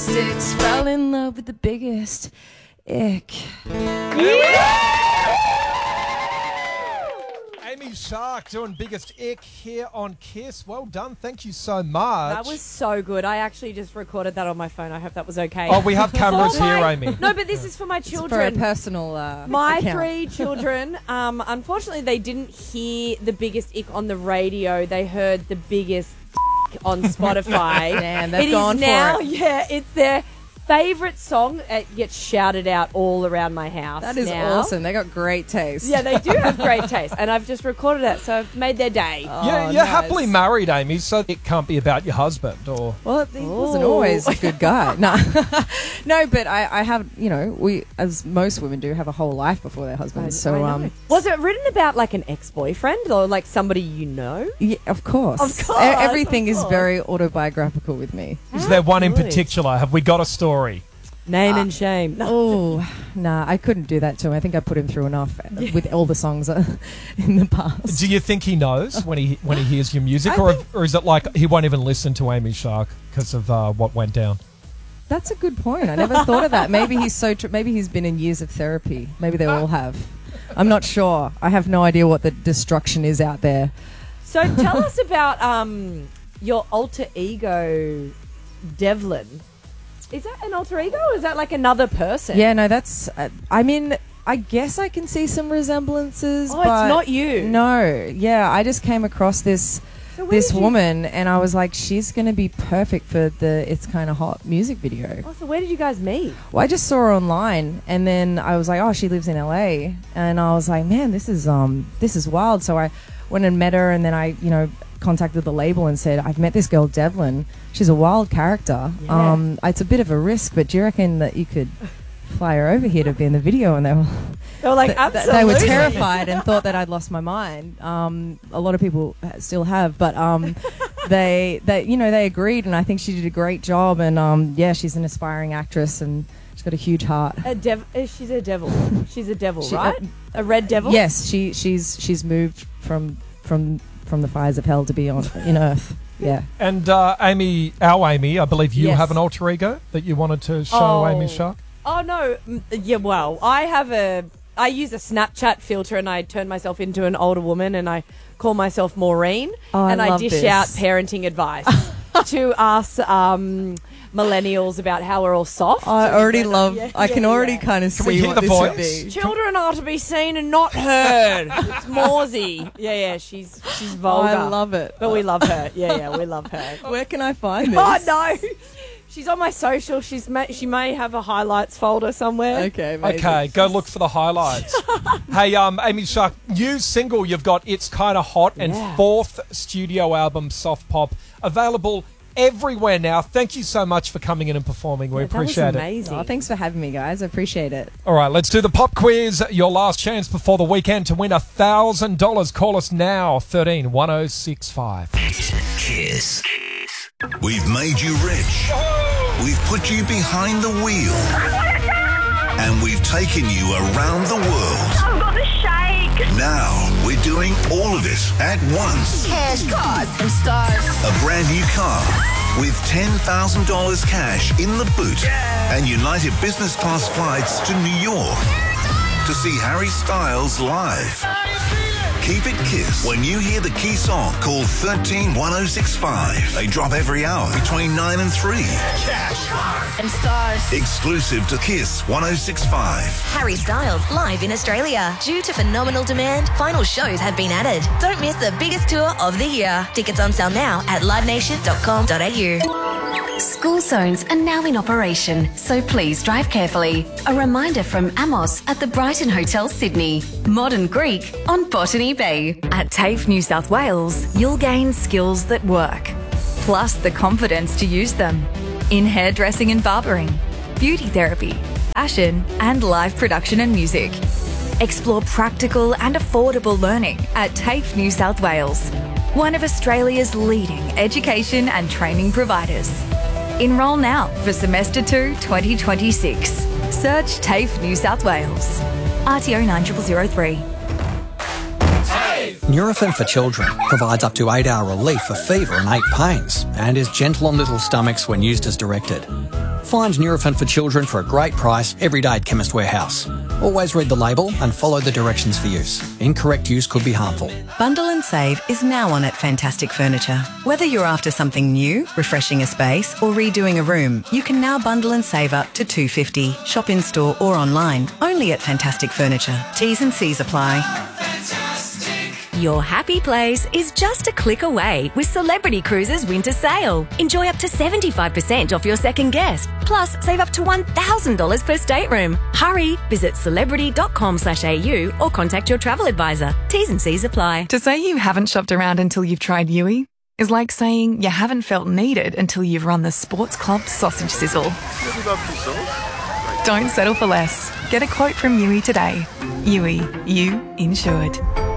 lipsticks. Fell in love with the biggest ick. Amy Shark doing Biggest Ick here on Kiss. Well done. Thank you so much. That was so good. I actually just recorded that on my phone. I hope that was okay. Oh, we have cameras here, Amy. No, but this is for my children. For a personal My account. 3 children, unfortunately, they didn't hear the Biggest Ick on the radio. They heard the Biggest on Spotify. Damn, they've gone now, for it. Yeah, it's their favourite song. It gets shouted out all around my house. That is now. awesome. They got great taste. Yeah, they do have great taste, and I've just recorded it, so I've made their day. You're nice. happily married, Amy, so it can't be about your husband or... Well, he wasn't always a good guy. No, no, but I have, we, as most women do, have a whole life before their husbands. So, I know. Was it written about like an ex-boyfriend or like somebody you know? yeah, of course. Of course, Everything of is course. very autobiographical with me. Is there one in good. particular? Have we got a story? Name and shame. Oh, nah, I couldn't do that to him. I think I put him through enough with all the songs in the past. Do you think he knows when he hears your music, or is it like he won't even listen to Amy Shark because of what went down? That's a good point. I never thought of that. Maybe he's maybe he's been in years of therapy. Maybe they all have. I'm not sure. I have no idea what the destruction is out there. So tell us about your alter ego, Devlin. Is that an alter ego or is that like another person? Yeah, no, that's... I mean, I guess I can see some resemblances, Oh, but... it's not you. No, yeah, I just came across this woman and I was like, she's going to be perfect for the It's Kinda Hot music video. Oh, so where did you guys meet? Well, I just saw her online and then I was like, oh, she lives in LA. And I was like, man, this is wild. So I went and met her and then I, contacted the label and said, I've met this girl, Devlin. She's a wild character. Yeah. It's a bit of a risk, but do you reckon that you could fly her over here to be in the video? And they were like, absolutely. They were terrified and thought that I'd lost my mind. A lot of people still have, but they agreed, and I think she did a great job. And she's an aspiring actress, and she's got a huge heart. She's a devil. She's a devil, right? A red devil. Yes, she's moved from the fires of hell to be in Earth. Yeah. And Amy, I believe you Yes. have an alter ego that you wanted to show Amy Shark. Oh no, yeah. Well, I use a Snapchat filter and I turn myself into an older woman and I call myself Maureen and I love dish this. out parenting advice to us millennials about how we're all soft. I already love. Yeah, I can yeah, already yeah. kind of Can we see hear what the this voice? would be. Children are to be seen and not heard. It's Morsey. Yeah, she's vulgar. I love it. But we love her. Yeah, we love her. Where can I find this? Oh no, she's on my social. She may have a highlights folder somewhere. Okay, amazing. Okay, go look for the highlights. Hey, Amy Shark, new single you've got, It's Kinda Hot, and Yeah. 4th studio album, Soft Pop, available everywhere now. Thank you so much for coming in and performing. We appreciate that was it. amazing. Oh, thanks for having me, guys. I appreciate it. All right, let's do the pop quiz. Your last chance before the weekend to win $1,000. Call us now, 13 1065. Kiss. We've made you rich. We've put you behind the wheel. And we've taken you around the world. I've got the shake. Now we're doing all of it at once. Cash, cars, and stars. A brand new car with $10,000 cash in the boot and United Business Class flights to New York to see Harry Styles live. Keep it Kiss. When you hear the key song, call 13 1065. They drop every hour between 9 and 3. And stars. Exclusive to Kiss 1065. Harry Styles live in Australia. Due to phenomenal demand, final shows have been added. Don't miss the biggest tour of the year. Tickets on sale now at livenation.com.au. School zones are now in operation, so please drive carefully. A reminder from Amos at the Brighton Hotel, Sydney. Modern Greek on Botany Bay. At TAFE New South Wales, you'll gain skills that work, plus the confidence to use them in hairdressing and barbering, beauty therapy, fashion, and live production and music. Explore practical and affordable learning at TAFE New South Wales, one of Australia's leading education and training providers. Enrol now for Semester 2 2026. Search TAFE New South Wales. RTO 9003. Nurofen for Children provides up to 8-hour relief for fever and ache pains and is gentle on little stomachs when used as directed. Find Nurofen for children for a great price every day at Chemist Warehouse. Always read the label and follow the directions for use. Incorrect use could be harmful. Bundle and Save is now on at Fantastic Furniture. Whether you're after something new, refreshing a space or redoing a room, you can now bundle and save up to $250. Shop in store or online, only at Fantastic Furniture. T's and C's apply. Your happy place is just a click away with Celebrity Cruises Winter Sale. Enjoy up to 75% off your second guest. Plus, save up to $1,000 per stateroom. Hurry! Visit celebrity.com/au or contact your travel advisor. T's and C's apply. To say you haven't shopped around until you've tried Yui is like saying you haven't felt needed until you've run the Sports Club sausage sizzle. Don't settle for less. Get a quote from Yui today. Yui, you insured.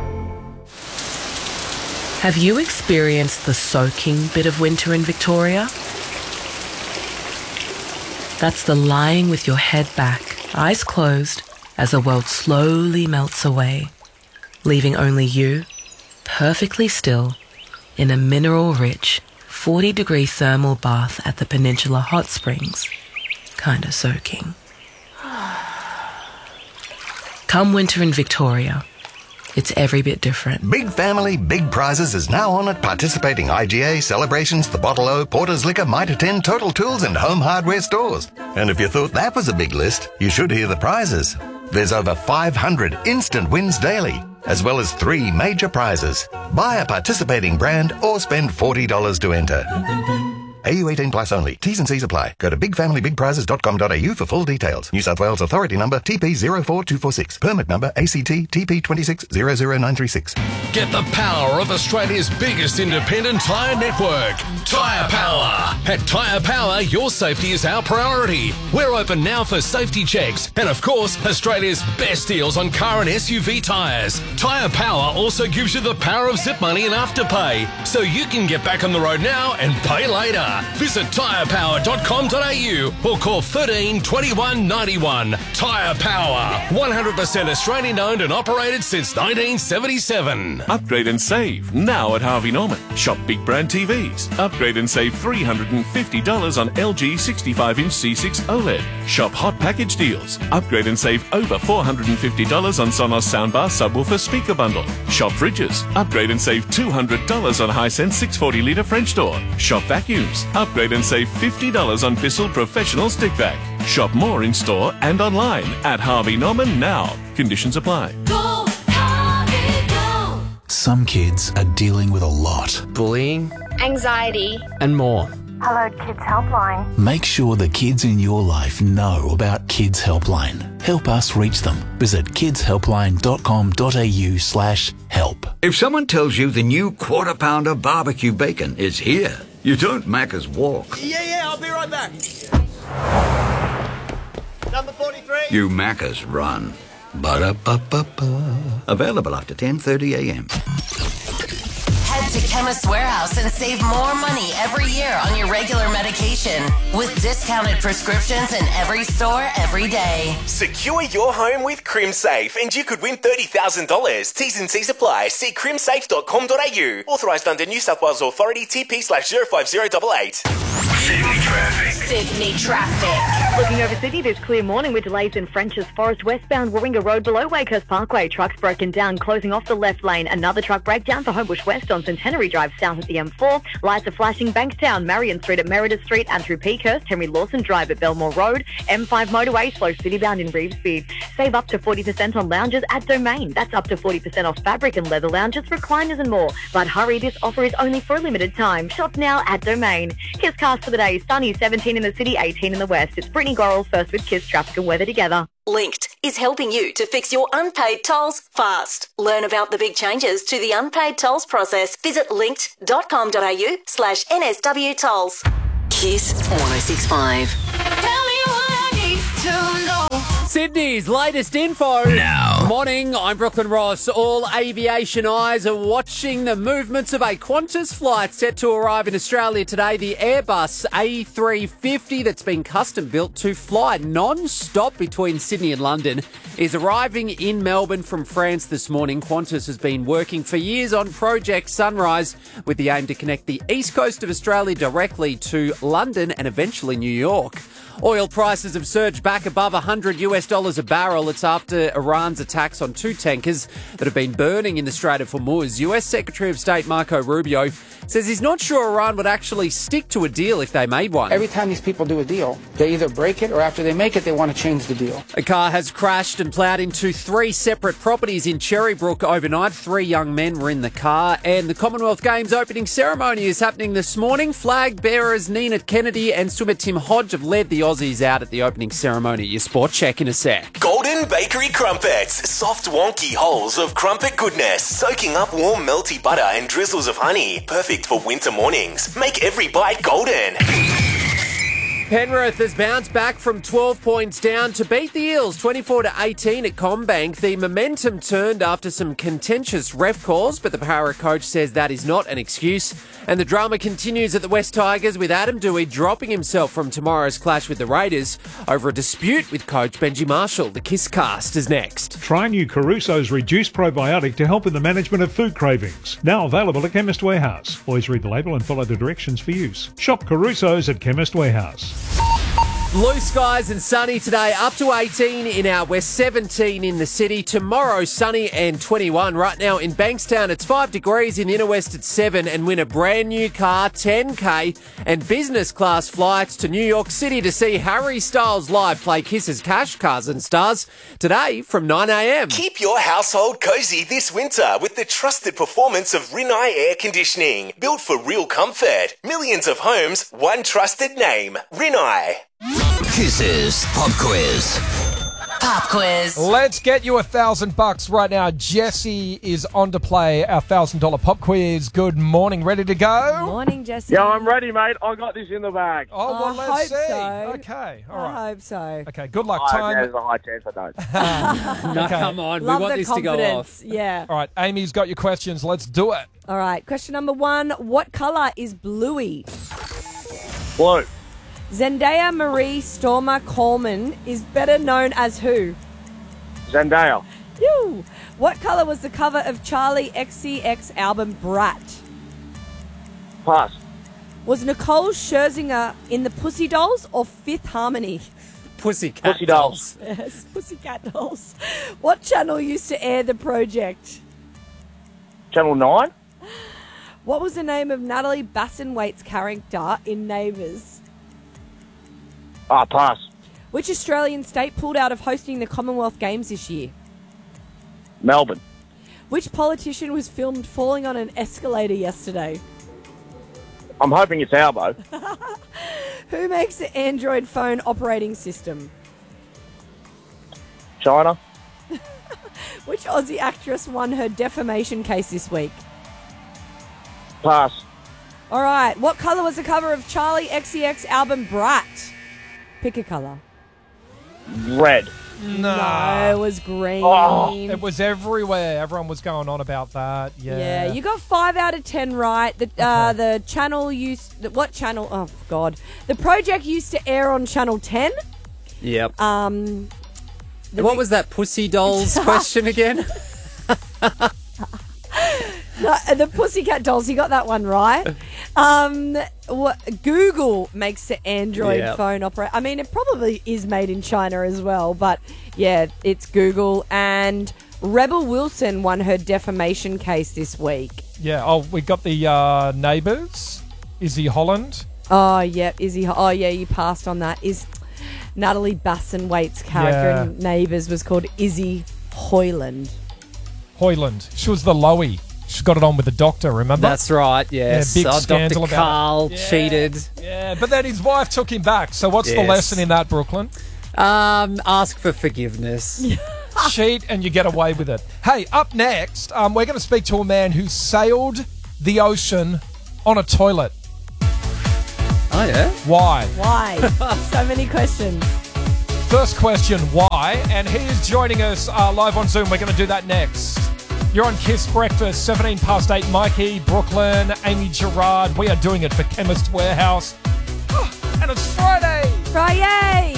Have you experienced the soaking bit of winter in Victoria? That's the lying with your head back, eyes closed, as the world slowly melts away, leaving only you, perfectly still, in a mineral-rich, 40-degree thermal bath at the Peninsula Hot Springs, kinda soaking. Come winter in Victoria. It's every bit different. Big Family, Big Prizes is now on at participating IGA, Celebrations, The Bottle O, Porter's Liquor, Mitre 10, Total Tools and Home Hardware stores. And if you thought that was a big list, you should hear the prizes. There's over 500 instant wins daily, as well as 3 major prizes. Buy a participating brand or spend $40 to enter. AU 18 plus only. T's and C's apply. Go to bigfamilybigprizes.com.au for full details. New South Wales Authority number TP04246. Permit number ACT TP2600936. Get the power of Australia's biggest independent tyre network. Tyre Power. At Tyre Power, your safety is our priority. We're open now for safety checks and, of course, Australia's best deals on car and SUV tyres. Tyre Power also gives you the power of zip money and afterpay, so you can get back on the road now and pay later. Visit tyrepower.com.au or call 13 21 91. Tyre Power. 100% Australian owned and operated since 1977. Upgrade and save now at Harvey Norman. Shop big brand TVs. Upgrade and save $350 on LG 65-inch C6 OLED. Shop hot package deals. Upgrade and save over $450 on Sonos soundbar subwoofer speaker bundle. Shop fridges. Upgrade and save $200 on Hisense 640-litre French door. Shop vacuums. Upgrade and save $50 on Bissell Professional Stick Vac. Shop more in store and online at Harvey Norman now. Conditions apply. Go, Harvey, go. Some kids are dealing with a lot. Bullying. Anxiety. And more. Hello Kids Helpline. Make sure the kids in your life know about Kids Helpline. Help us reach them. Visit kidshelpline.com.au/help. If someone tells you the new Quarter Pounder barbecue bacon is here, you don't Macca's walk. Yeah, I'll be right back. Number 43. You Macca's run. Ba-da-ba-ba-ba. Available after 10:30 a.m. Head to Chemist Warehouse and save more money every year on your regular medication with discounted prescriptions in every store every day. Secure your home with CrimSafe and you could win $30,000. T's and C's apply. See crimsafe.com.au. Authorised under New South Wales Authority TP/05088. Sydney traffic. Looking over Sydney, there's clear morning with delays in French's Forest westbound Warringah Road below Wakehurst Parkway. Trucks broken down, closing off the left lane. Another truck breakdown for Homebush West on Centenary Drive south at the M4. Lights are flashing Bankstown, Marion Street at Meredith Street and through Peakhurst, Henry Lawson Drive at Belmore Road. M5 motorway slow citybound in Revesby. Save up to 40% on lounges at Domain. That's up to 40% off fabric and leather lounges, recliners and more. But hurry, this offer is only for a limited time. Shop now at Domain. Kiss cast for the day. Sunny 17 in the city, 18 in the west. It's Brittany Gorrell first with Kiss traffic and weather together. Linked is helping you to fix your unpaid tolls fast. Learn about the big changes to the unpaid tolls process. Visit linked.com.au/NSW tolls. Kiss 106.5. Tell me what I need to know. Sydney's latest info. Now. Morning, I'm Brooklyn Ross. All aviation eyes are watching the movements of a Qantas flight set to arrive in Australia today. The Airbus A350 that's been custom built to fly non-stop between Sydney and London is arriving in Melbourne from France this morning. Qantas has been working for years on Project Sunrise with the aim to connect the east coast of Australia directly to London and eventually New York. Oil prices have surged back above $100 a barrel. It's after Iran's attacks on two tankers that have been burning in the Strait of Hormuz. US Secretary of State Marco Rubio says he's not sure Iran would actually stick to a deal if they made one. Every time these people do a deal, they either break it or after they make it, they want to change the deal. A car has crashed and ploughed into three separate properties in Cherrybrook overnight. 3 young men were in the car. And the Commonwealth Games opening ceremony is happening this morning. Flag bearers Nina Kennedy and swimmer Tim Hodge have led the Aussies out at the opening ceremony. Your sport check in a sec. Golden Bakery Crumpets. Soft, wonky holes of crumpet goodness, soaking up warm, melty butter and drizzles of honey. Perfect for winter mornings. Make every bite golden. Penrith has bounced back from 12 points down to beat the Eels 24-18 at CommBank. The momentum turned after some contentious ref calls, but the Para coach says that is not an excuse. And the drama continues at the West Tigers with Adam Dewey dropping himself from tomorrow's clash with the Raiders over a dispute with coach Benji Marshall. The Kiss Cast is next. Try new Caruso's Reduced Probiotic to help in the management of food cravings. Now available at Chemist Warehouse. Always read the label and follow the directions for use. Shop Caruso's at Chemist Warehouse. Blue skies and sunny today, up to 18 in our west, 17 in the city. Tomorrow, sunny and 21. Right now in Bankstown, it's 5 degrees. In the inner west, it's 7. And win a brand new car, 10K, and business class flights to New York City to see Harry Styles live play Kiss's Cash Cars and Stars today from 9 a.m. Keep your household cozy this winter with the trusted performance of Rinnai Air Conditioning. Built for real comfort. Millions of homes, one trusted name. Rinnai. Kiss's Pop Quiz. Pop quiz. Let's get you $1,000 right now. Jesse is on to play our $1,000 pop quiz. Good morning. Ready to go? Morning, Jesse. Yeah, I'm ready, mate. I got this in the bag. Oh, well, I let's hope see. so. Okay, all right. I hope so. Okay, good luck. There's a high chance I don't. No, Okay. come on. Love we want the this to go confidence. off. Yeah. All right, Amy's got your questions. Let's do it. All right. Question number 1. What colour is Bluey? Blue. Zendaya Marie Stormer Coleman is better known as who? Zendaya. Ew. What colour was the cover of Charlie XCX album Brat? Pass. Was Nicole Scherzinger in the Pussy Dolls or Fifth Harmony? Pussycat Pussy Dolls. Yes, Pussycat Dolls. What channel used to air The Project? Channel 9. What was the name of Natalie Bassonwaite's character in Neighbours? Pass. Which Australian state pulled out of hosting the Commonwealth Games this year? Melbourne. Which politician was filmed falling on an escalator yesterday? I'm hoping it's Albo. Who makes the Android phone operating system? China. Which Aussie actress won her defamation case this week? Pass. All right. What colour was the cover of Charlie XCX album Brat? Pick a colour. Red. No, it was green. Oh. It was everywhere. Everyone was going on about that. Yeah. Yeah, you got 5 out of 10 right. The channel what channel? Oh God, the project used to air on Channel 10. Yep. What was that Pussy Dolls question again? No, the Pussycat Dolls, you got that one right. Google makes the Android phone operate. I mean, it probably is made in China as well, but yeah, it's Google. And Rebel Wilson won her defamation case this week. Yeah. Oh, we got the Neighbours. Izzy Holland. Oh, yeah, Oh, yeah, you passed on that. Is Natalie Bassonwaite's character in Neighbours was called Izzy Hoyland. She was the Lowie. She got it on with the doctor, remember? That's right, yes. Yeah, big scandal Dr. about Carl it. cheated. Yeah, but then his wife took him back. So what's the Yes. lesson in that, Brooklyn? Ask for forgiveness. Cheat and you get away with it. Hey, up next, we're going to speak to a man who sailed the ocean on a toilet. Oh, yeah? Why? Why? So many questions. First question, why? And he is joining us live on Zoom. We're going to do that next. You're on Kiss Breakfast, 17 past 8. Mikey, Brooklyn, Amy Gerard. We are doing it for Chemist Warehouse. And it's Friday. Friday.